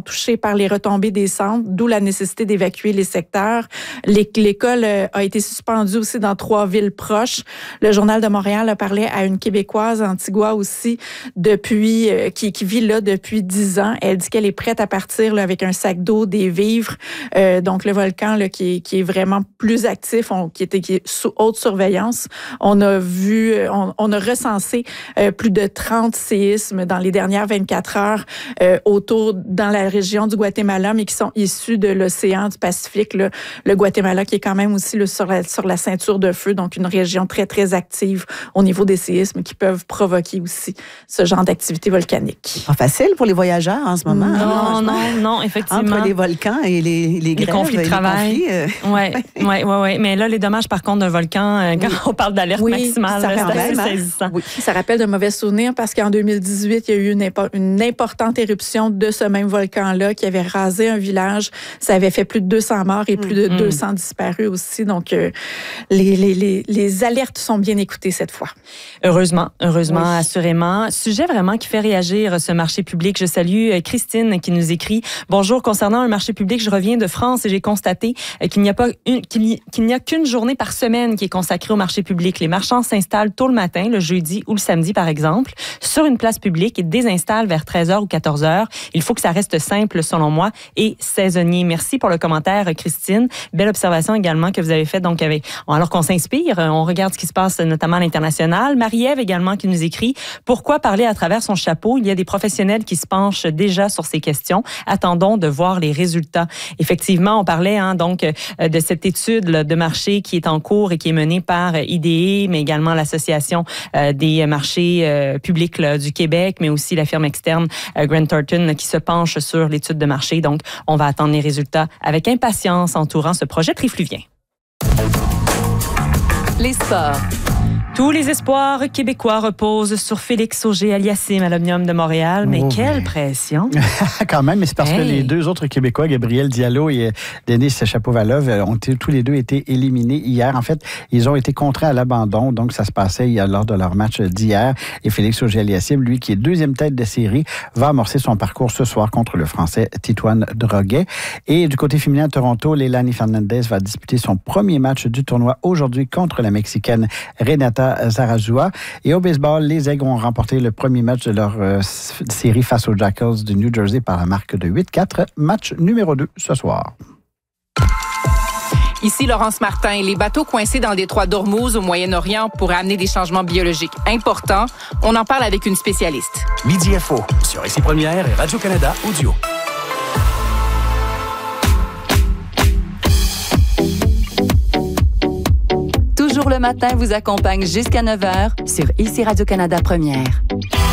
touchés par les retombées des cendres, d'où la nécessité d'évacuer les secteurs. L'école a été suspendue aussi dans 3 villes proches. Le Journal de Montréal a parlé à une Québécoise, Antigua aussi, qui vit là depuis 10 ans. Elle dit qu'elle est prête à partir là, avec un sac d'eau, des vivres. Donc, le volcan là, qui est vraiment plus actif, qui est sous haute surveillance. On a recensé plus de 30 séismes dans les dernières 24 heures dans la région du Guatemala, mais qui sont issus de l'océan du Pacifique. Là. Le Guatemala qui est quand même aussi sur la ceinture de feu, donc une région très, très active au niveau des séismes qui peuvent provoquer aussi ce genre d'activité volcanique. Pas facile pour les voyageurs en ce moment. Non, effectivement. Entre les volcans et les grèves, conflits de travail. Oui. Mais là, les dommages, par contre, d'un volcan, quand on parle d'alerte maximale, c'est assez saisissant. Oui. Ça rappelle de mauvais souvenirs parce qu'en 2018, il y a eu une importante éruption de ce même volcan-là qui avait rasé un village. Ça avait fait plus de 200 morts et plus de 200 disparus aussi. Donc, les alertes sont bien écoutées cette fois. Heureusement, assurément. Sujet vraiment qui fait réagir ce marché public. Je salue Christine qui nous écrit « Bonjour, concernant un marché public, je reviens de France et j'ai constaté qu'il n'y a qu'une journée par semaine qui est consacrée au marché public. Les marchands s'installent tôt le matin, le jeudi ou le samedi par exemple, sur une place publique et désinstallent vers 13h ou 14h. Il faut que ça reste simple selon moi et saisonnier. » Merci pour le commentaire, Christine. Belle observation également que vous avez faite. Donc, alors qu'on s'inspire, on regarde ce qui se passe notamment à l'international. Marie-Ève également qui nous écrit « Pourquoi parler à travers son chapeau? Il y a des professionnels qui se penchent déjà sur ces questions. Attendons de voir les résultats. » Effectivement, on parlait donc de cette étude de marché qui est en cours et qui est menée par IDE, mais également l'Association des marchés publics du Québec, mais aussi la firme externe Grant Thornton qui se penche sur l'étude de marché. Donc, on va attendre les résultats avec impatience entourant ce projet trifluvien. Les sports. Tous les espoirs québécois reposent sur Félix Auger-Aliassime à l'Omnium de Montréal. Mais quelle pression! Quand même, mais c'est parce que les 2 autres Québécois, Gabriel Diallo et Denis Chapovalov, ont tous les 2 été éliminés hier. En fait, ils ont été contraints à l'abandon. Donc, ça se passait lors de leur match d'hier. Et Félix Auger-Aliassime, lui, qui est 2e tête de série, va amorcer son parcours ce soir contre le Français Titouan Droguet. Et du côté féminin à Toronto, Leilani Fernandez va disputer son premier match du tournoi aujourd'hui contre la Mexicaine Renata Zarazua. Et au baseball, les Aigles ont remporté le premier match de leur série face aux Jackals du New Jersey par la marque de 8-4. Match numéro 2 ce soir. Ici Laurence Martin. Les bateaux coincés dans le détroit d'Ormuz au Moyen-Orient pourraient amener des changements biologiques importants. On en parle avec une spécialiste. Midi Info sur Ici Première et Radio-Canada Audio. Toujours le matin vous accompagne jusqu'à 9h sur Ici Radio-Canada Première.